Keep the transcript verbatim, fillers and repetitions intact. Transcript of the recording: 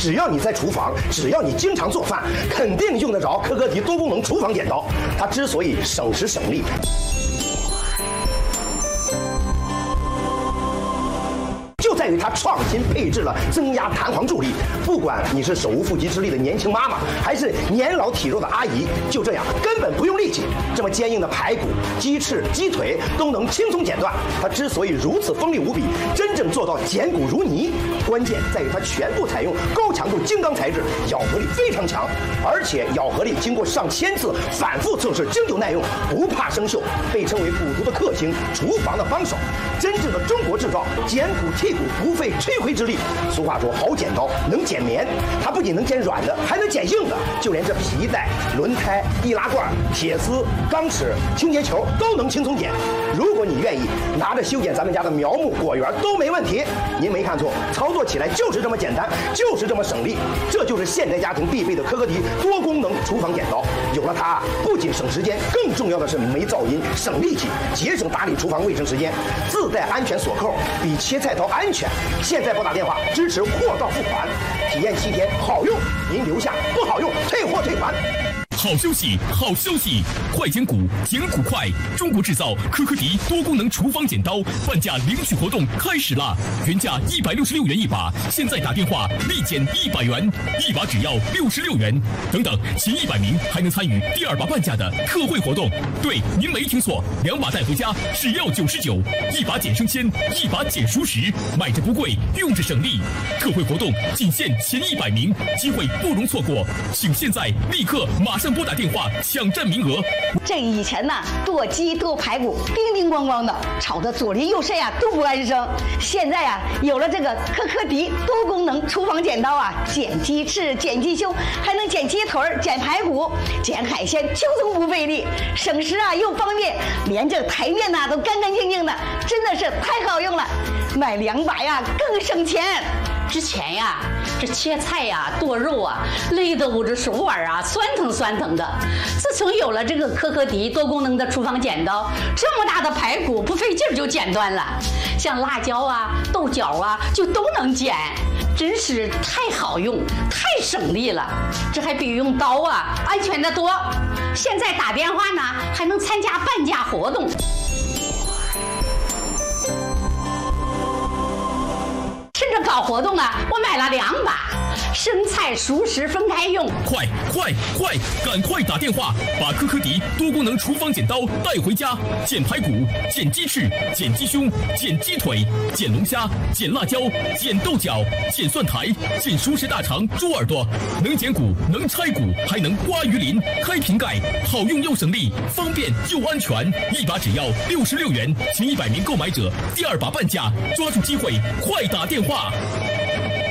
只要你在厨房，只要你经常做饭，肯定用得着科科迪多功能厨房剪刀。它之所以省时省力，就在于它创新配置了增压弹簧助力。不管你是手无缚鸡之力的年轻妈妈，还是年老体弱的阿姨，就这样根本不用力气，这么坚硬的排骨、鸡翅、鸡腿都能轻松剪断。它之所以如此锋利无比，真正做到剪骨如泥，关键在于它全部采用高强度精钢材质，咬合力非常强，而且咬合力经过上千次反复测试，经久耐用，不怕生锈，被称为骨头的克星，厨房的帮手，真正的中国制造，剪骨剔骨不费吹灰之力。俗话说，好剪刀能剪棉，它不仅能剪软的，还能剪硬的，就连这皮带、轮胎、易拉罐、铁丝、钢尺、清洁球都能轻松剪。如果你愿意，拿着修剪咱们家的苗木、果园都没问题。您没看错，操作起来就是这么简单，就是这么省力。这就是现代家庭必备的科科迪多功能厨房剪刀。有了它，不仅省时间，更重要的是没噪音、省力气，节省打理厨房卫生时间。自带安全锁扣，比切菜刀安全。现在拨打电话支持货到付款，体验七天，好用您留下，不好用退货退款。 好消息，好消息！快剪骨，剪骨快！中国制造科科迪多功能厨房剪刀半价领取活动开始啦！原价一百六十六元一把，现在打电话立减一百元，一把只要六十六元。等等，前一百名还能参与第二把半价的特惠活动。对，您没听错，两把带回家只要九十九，一把减生鲜，一把减熟食，买着不贵，用着省力。特惠活动仅限前一百名，机会不容错过，请现在立刻马上拨打电话抢占名额。 这以前呢，剁鸡剁排骨叮叮咣咣的，吵得左邻右舍呀都不安生。现在呀，有了这个科科迪多功能厨房剪刀啊，剪鸡翅、剪鸡胸，还能剪鸡腿、剪排骨、剪海鲜，轻松不费力，省时啊又方便，连这台面呐都干干净净的，真的是太好用了。买两把呀更省钱。 之前呀，这切菜呀、剁肉啊，累得我这手腕啊酸疼酸疼的。自从有了这个科科迪多功能的厨房剪刀，这么大的排骨不费劲就剪断了，像辣椒啊、豆角啊就都能剪，真是太好用、太省力了。这还比用刀啊安全得多。现在打电话呢，还能参加半价活动。趁着搞活动啊，我买了两把，生菜熟食分开用。 快快快，赶快打电话，把科科迪多功能厨房剪刀带回家，剪排骨、剪鸡翅、剪鸡胸、剪鸡腿、剪龙虾、剪辣椒、剪豆角、剪蒜苔、剪熟食大肠、猪耳朵，能剪骨，能拆骨，还能刮鱼鳞、开瓶盖，好用又省力，方便又安全。一把只要六十六元，前一百名购买者第二把半价，抓住机会，快打电话。